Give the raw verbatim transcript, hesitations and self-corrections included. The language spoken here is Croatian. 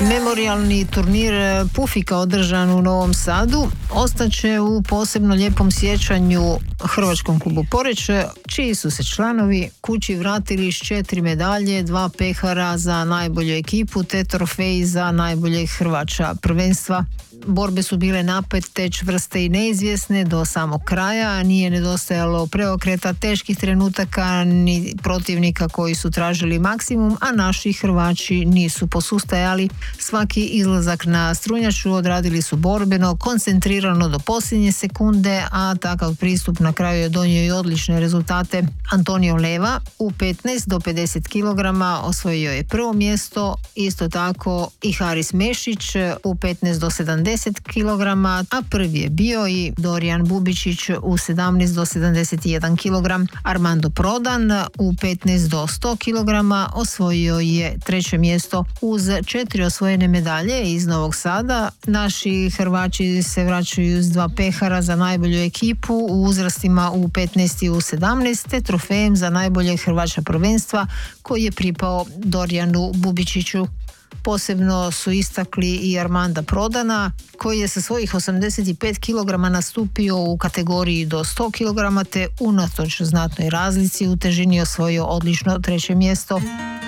Memorijalni turnir Pufika održan u Novom Sadu ostaće u posebno lijepom sjećanju Hrvačkom klubu Poreč, čiji su se članovi kući vratili s četiri medalje, dva pehara za najbolju ekipu te trofeji za najboljeg Hrvača prvenstva. Borbe su bile napete, čvrste i neizvjesne do samog kraja, nije nedostajalo preokreta, teških trenutaka ni protivnika koji su tražili maksimum, a naši Hrvači nisu posustajali. Svaki izlazak na strunjaču odradili su borbeno, koncentrirano do posljednje sekunde, a takav pristup na kraju je donio i odlične rezultate. Antonio Leva u petnaest do pedeset kilograma osvojio je prvo mjesto, isto tako i Haris Mešić u petnaest do sedamdeset kilograma, a prvi je bio i Dorijan Bubičić u sedamnaest do sedamdeset jedan kilogram. Armando Prodan u petnaest do sto kilograma osvojio je treće mjesto uz četiri osvojene medalje iz Novog Sada. Naši Hrvači se vraćaju s dva pehara za najbolju ekipu u uzrastima u petnaest i u sedamnaest, te trofejem za najboljeg Hrvača prvenstva koji je pripao Dorijanu Bubičiću. Posebno su istakli i Armanda Prodana, koji je sa svojih osamdeset pet kilograma nastupio u kategoriji do sto kilograma te unatoč znatnoj razlici u težini osvojio odlično treće mjesto.